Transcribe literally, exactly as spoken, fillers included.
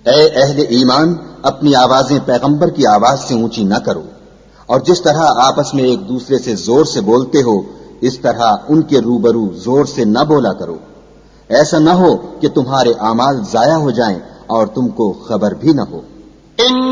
ए अहले ईमान, अपनी आवाजें पैगंबर की आवाज से ऊंची न करो, और जिस तरह आपस में एक दूसरे से जोर से बोलते हो, इस तरह उनके रूबरू जोर से न बोला करो। ऐसा न हो कि तुम्हारे आमाल जाया हो जाएं और तुमको खबर भी न हो।